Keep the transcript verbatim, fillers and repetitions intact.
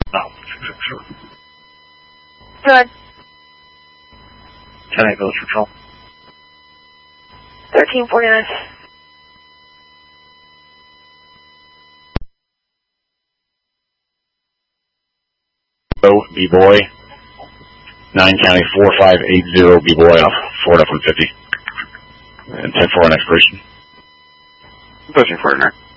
No, six six zero. Good. ten eight Village Patrol. thirteen forty-nine. Oh, B-Boy. nine County four five eight zero B-Boy off Ford F one fifty. And ten four on expiration. Pushing for it,